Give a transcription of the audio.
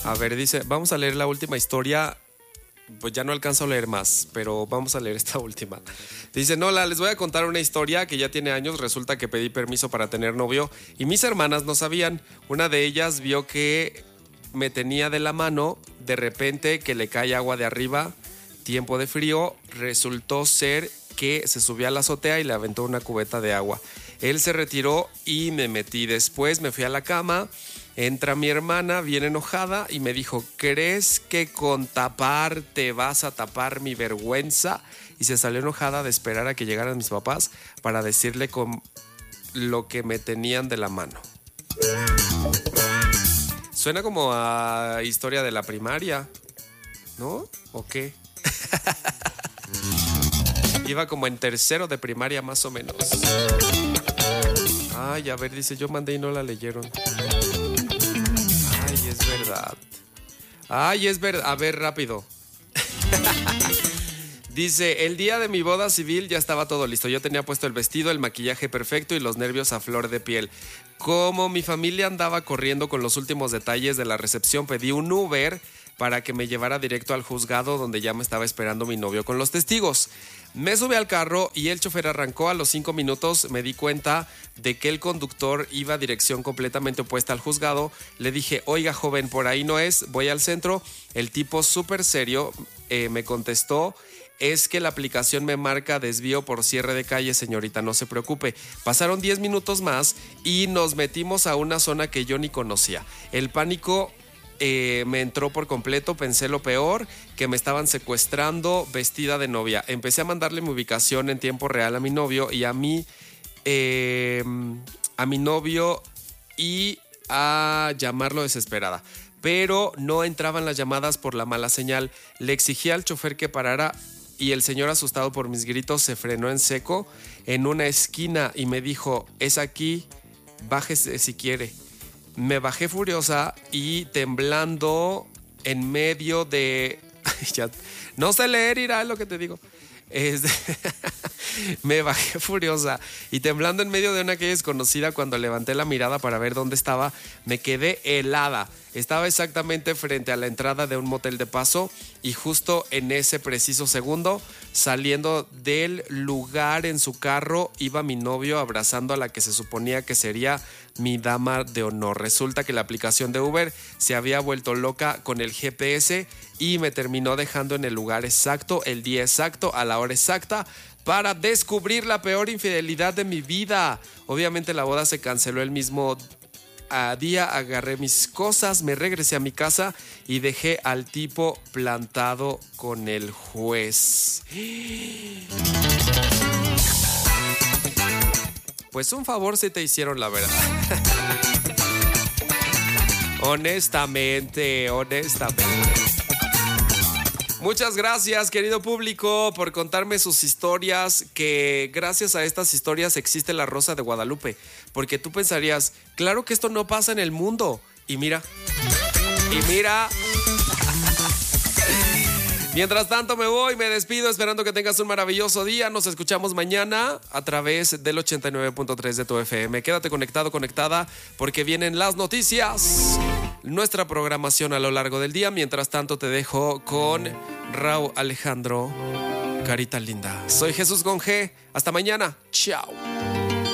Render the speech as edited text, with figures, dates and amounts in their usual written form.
A ver, dice, vamos a leer la última historia. Pues ya no alcanzo a leer más, pero vamos a leer esta última. Dice, Nola, les voy a contar una historia que ya tiene años. Resulta que pedí permiso para tener novio y mis hermanas no sabían. Una de ellas vio que me tenía de la mano, de repente que le cae agua de arriba, tiempo de frío, resultó ser que se subió a la azotea y le aventó una cubeta de agua. Él se retiró y me metí. Después me fui a la cama. Entra mi hermana bien enojada y me dijo, ¿crees que con tapar te vas a tapar mi vergüenza? Y se salió enojada de esperar a que llegaran mis papás para decirle con lo que me tenían de la mano. Suena como a historia de la primaria, ¿no? ¿O qué? Iba como en tercero de primaria más o menos. Ay, a ver, dice, yo mandé y no la leyeron. Ay, es verdad. Ay, es verdad. A ver, rápido. Dice, el día de mi boda civil ya estaba todo listo. Yo tenía puesto el vestido, el maquillaje perfecto y los nervios a flor de piel. Como mi familia andaba corriendo con los últimos detalles de la recepción, pedí un Uber para que me llevara directo al juzgado donde ya me estaba esperando mi novio con los testigos. Me subí al carro y el chofer arrancó. A los 5 minutos me di cuenta de que el conductor iba a dirección completamente opuesta al juzgado. Le dije, oiga joven, por ahí no es, voy al centro. El tipo súper serio me contestó, es que la aplicación me marca desvío por cierre de calle, señorita, no se preocupe. Pasaron 10 minutos más y nos metimos a una zona que yo ni conocía. El pánico me entró por completo, pensé lo peor, que me estaban secuestrando vestida de novia. Empecé a mandarle mi ubicación en tiempo real a mi novio y a mi novio y a llamarlo desesperada. Pero no entraban las llamadas por la mala señal. Le exigí al chofer que parara y el señor, asustado por mis gritos, se frenó en seco en una esquina y me dijo, es aquí, bájese si quiere. Me bajé furiosa y temblando en medio de... ya, no sé leer, irá, es lo que te digo. Me bajé furiosa y temblando en medio de una calle desconocida. Cuando levanté la mirada para ver dónde estaba, me quedé helada. Estaba exactamente frente a la entrada de un motel de paso y justo en ese preciso segundo, saliendo del lugar en su carro, iba mi novio abrazando a la que se suponía que sería mi dama de honor. Resulta que la aplicación de Uber se había vuelto loca con el GPS y me terminó dejando en el lugar exacto, el día exacto, a la hora exacta, para descubrir la peor infidelidad de mi vida. Obviamente la boda se canceló el mismo día. Agarré mis cosas, me regresé a mi casa y dejé al tipo plantado con el juez. Pues un favor si te hicieron, la verdad. Honestamente. Muchas gracias, querido público, por contarme sus historias, que gracias a estas historias existe la Rosa de Guadalupe, porque tú pensarías, claro que esto no pasa en el mundo, y mira. Mientras tanto me voy, me despido esperando que tengas un maravilloso día. Nos escuchamos mañana a través del 89.3 de tu FM. Quédate conectado, conectada, porque vienen las noticias, nuestra programación a lo largo del día. Mientras tanto te dejo con Raúl Alejandro, Carita Linda. Soy Jesús con G. Hasta mañana. Chao.